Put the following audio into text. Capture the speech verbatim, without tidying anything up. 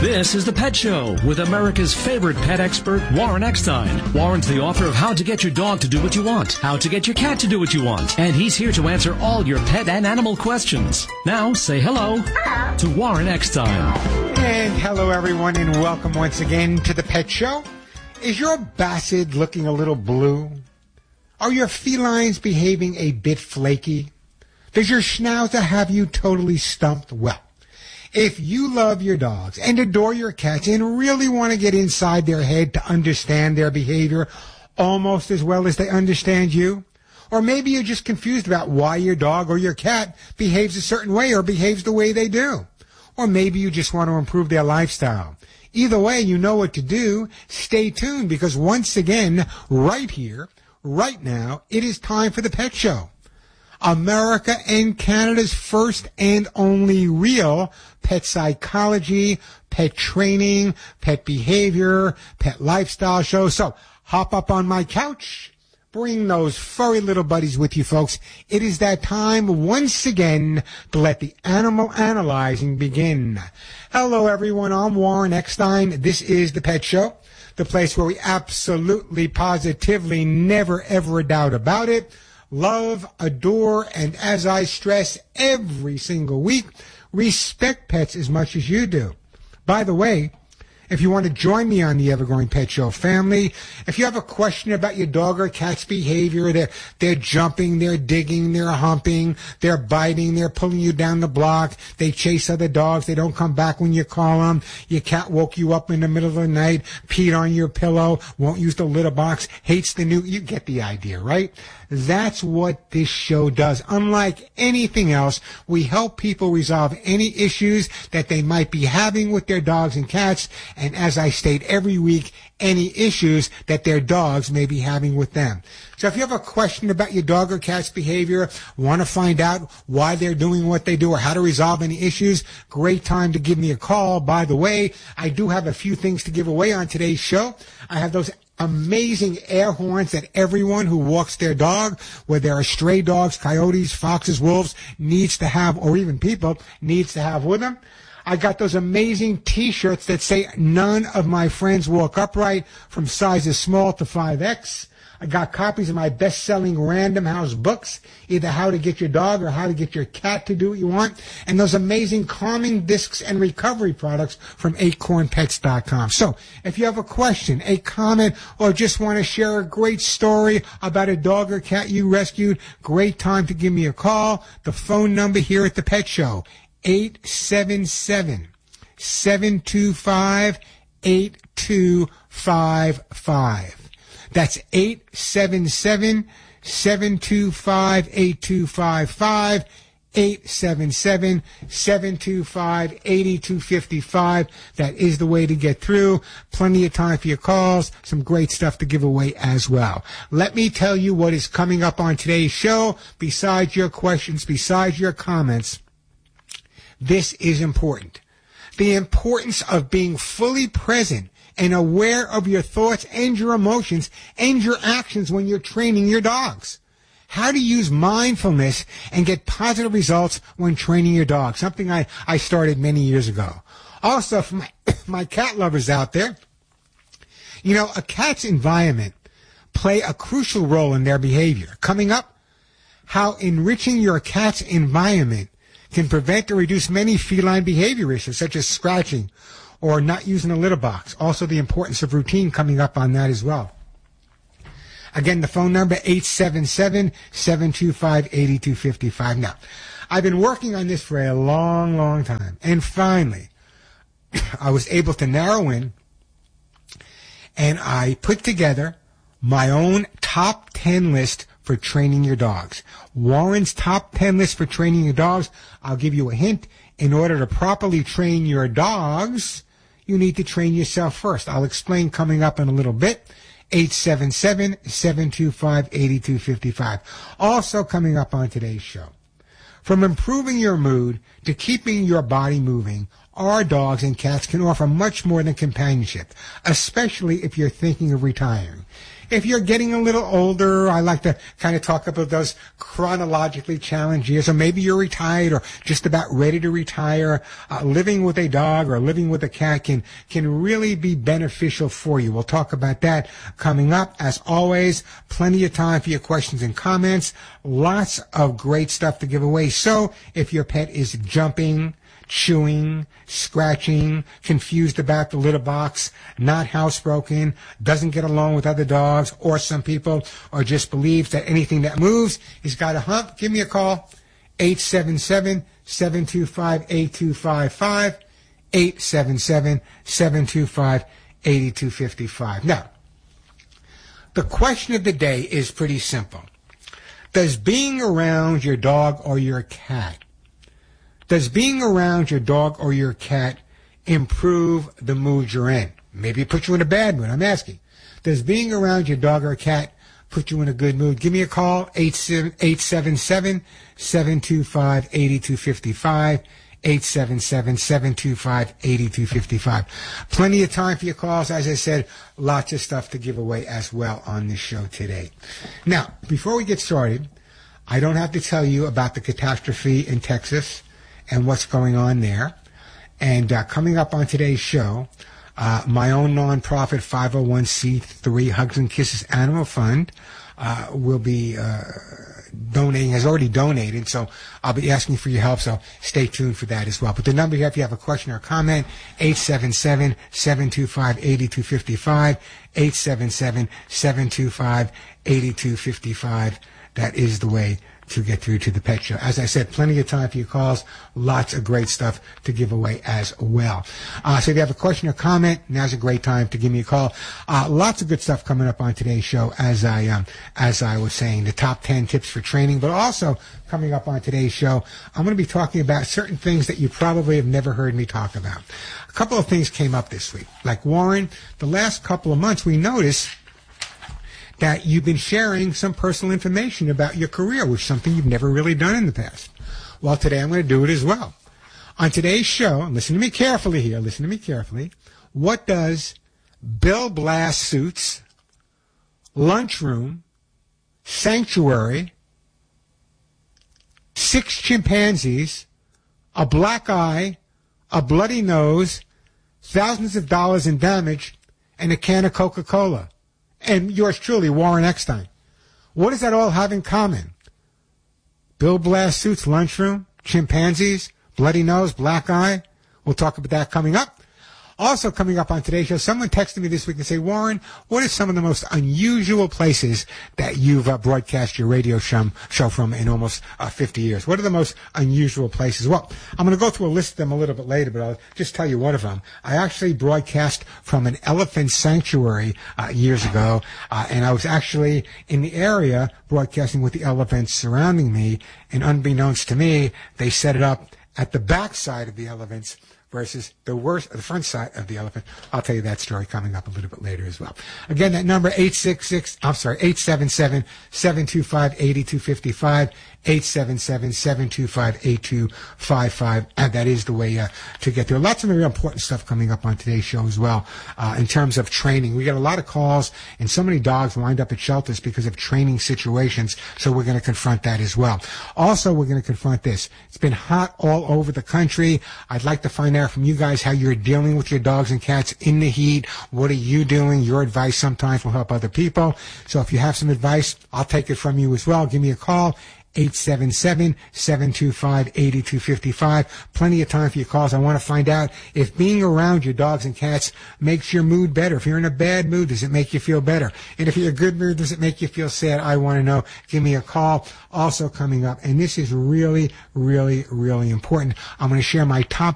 This is The Pet Show with America's favorite pet expert, Warren Eckstein. Warren's the author of How to Get Your Dog to Do What You Want, How to Get Your Cat to Do What You Want, and he's here to answer all your pet and animal questions. Now, say hello, hello. to Warren Eckstein. And hello, everyone, and welcome once again to The Pet Show. Is your Basset looking a little blue? Are your felines behaving a bit flaky? Does your Schnauzer have you totally stumped? Well, if you love your dogs and adore your cats and really want to get inside their head to understand their behavior almost as well as they understand you, or maybe you're just confused about why your dog or your cat behaves a certain way or behaves the way they do, or maybe you just want to improve their lifestyle. Either way, you know what to do. Stay tuned, because once again, right here, right now, it is time for The Pet Show. America and Canada's first and only real pet psychology, pet training, pet behavior, pet lifestyle show. So hop up on my couch, bring those furry little buddies with you, folks. It is that time once again to let the animal analyzing begin. Hello, everyone. I'm Warren Eckstein. This is The Pet Show, the place where we absolutely, positively, never, ever doubt about it, love, adore, and as I stress every single week, respect pets as much as you do. By the way, if you want to join me on the Evergreen Pet Show family, if you have a question about your dog or cat's behavior, they're, they're jumping, they're digging, they're humping, they're biting, they're pulling you down the block, they chase other dogs, they don't come back when you call them, your cat woke you up in the middle of the night, peed on your pillow, won't use the litter box, hates the new, you get the idea, right? That's what this show does. Unlike anything else, we help people resolve any issues that they might be having with their dogs and cats, and as I state every week, any issues that their dogs may be having with them. So if you have a question about your dog or cat's behavior, want to find out why they're doing what they do or how to resolve any issues, great time to give me a call. By the way, I do have a few things to give away on today's show. I have those amazing air horns that everyone who walks their dog, whether they're stray dogs, coyotes, foxes, wolves, needs to have, or even people, needs to have with them. I got those amazing T-shirts that say, none of my friends walk upright, from sizes small to five X. I got copies of my best-selling Random House books, either How to Get Your Dog or How to Get Your Cat to Do What You Want, and those amazing calming discs and recovery products from acorn pets dot com. So if you have a question, a comment, or just want to share a great story about a dog or cat you rescued, great time to give me a call. The phone number here at The Pet Show, eight seven seven, seven two five, eight two five five. That's eight seven seven, seven two five, eight two five five, eight seven seven, seven two five, eight two five five. That is the way to get through. Plenty of time for your calls. Some great stuff to give away as well. Let me tell you what is coming up on today's show. Besides your questions, besides your comments, this is important. The importance of being fully present and aware of your thoughts and your emotions and your actions when you're training your dogs. How to use mindfulness and get positive results when training your dog, something I, I started many years ago. Also, for my, my cat lovers out there, you know, a cat's environment play a crucial role in their behavior. Coming up, how enriching your cat's environment can prevent or reduce many feline behavior issues, such as scratching or not using a litter box. Also, the importance of routine coming up on that as well. Again, the phone number, eight seven seven, seven two five, eight two five five. Now, I've been working on this for a long, long time, and finally, I was able to narrow in, and I put together my own top ten list for training your dogs. Warren's top ten list for training your dogs. I'll give you a hint. In order to properly train your dogs, you need to train yourself first. I'll explain coming up in a little bit. eight seven seven, seven two five, eight two five five. Also coming up on today's show, from improving your mood to keeping your body moving, our dogs and cats can offer much more than companionship, especially if you're thinking of retiring. If you're getting a little older, I like to kind of talk about those chronologically challenged years, or maybe you're retired or just about ready to retire. Uh, living with a dog or living with a cat can, can really be beneficial for you. We'll talk about that coming up. As always, plenty of time for your questions and comments. Lots of great stuff to give away. So if your pet is jumping, chewing, scratching, confused about the litter box, not housebroken, doesn't get along with other dogs, or some people, or just believes that anything that moves has got a hump, give me a call, eight seven seven, seven two five, eight two five five, eight seven seven, seven two five, eight two five five. Now, the question of the day is pretty simple. Does being around your dog or your cat Does being around your dog or your cat improve the mood you're in? Maybe it puts you in a bad mood. I'm asking. Does being around your dog or cat put you in a good mood? Give me a call, eight seven seven, seven two five, eight two five five, eight seven seven, seven two five, eight two five five. Plenty of time for your calls. As I said, lots of stuff to give away as well on this show today. Now, before we get started, I don't have to tell you about the catastrophe in Texas and what's going on there. And uh, coming up on today's show, uh, my own nonprofit five oh one c three Hugs and Kisses Animal Fund uh, will be uh, donating, has already donated, so I'll be asking for your help, so stay tuned for that as well. But the number here, if you have a question or a comment, eight seven seven, seven two five, eight two five five, eight seven seven, seven two five, eight two five five. That is the way to get through to the Pet Show. As I said, plenty of time for your calls. Lots of great stuff to give away as well. Uh, so if you have a question or comment, now's a great time to give me a call. Uh, lots of good stuff coming up on today's show, as I um, as I was saying, the top ten tips for training. But also coming up on today's show, I'm going to be talking about certain things that you probably have never heard me talk about. A couple of things came up this week. Like, Warren, the last couple of months we noticed that you've been sharing some personal information about your career, which is something you've never really done in the past. Well, today I'm going to do it as well. On today's show, and listen to me carefully here, listen to me carefully, what does Bill Blass Suits, Lunchroom, Sanctuary, six chimpanzees, a black eye, a bloody nose, thousands of dollars in damage, and a can of Coca-Cola, and yours truly, Warren Eckstein, what does that all have in common? Bill Blass Suits, Lunchroom, chimpanzees, bloody nose, black eye. We'll talk about that coming up. Also coming up on today's show, someone texted me this week and said, Warren, what are some of the most unusual places that you've uh, broadcast your radio show, show from in almost uh, fifty years? What are the most unusual places? Well, I'm going to go through a list of them a little bit later, but I'll just tell you one of them. I actually broadcast from an elephant sanctuary uh, years ago, uh, and I was actually in the area broadcasting with the elephants surrounding me, and unbeknownst to me, they set it up at the back side of the elephants versus the worst, the front side of the elephant. I'll tell you that story coming up a little bit later as well. Again, that number, eight six six, I'm sorry, eight seven seven, seven two five, eight two five five, eight seven seven, seven two five, eight two five five, and that is the way uh, to get there. Lots of very important stuff coming up on today's show as well uh, in terms of training. We get a lot of calls, and so many dogs wind up at shelters because of training situations, so we're going to confront that as well. Also, we're going to confront this. It's been hot all over the country. I'd like to find out from you guys how you're dealing with your dogs and cats in the heat. What are you doing? Your advice sometimes will help other people. So if you have some advice, I'll take it from you as well. Give me a call, eight seven seven, seven two five, eight two five five. Plenty of time for your calls. I want to find out if being around your dogs and cats makes your mood better. If you're in a bad mood, does it make you feel better? And if you're in a good mood, does it make you feel sad? I want to know. Give me a call. Also coming up, and this is really, really, really important, I'm going to share my top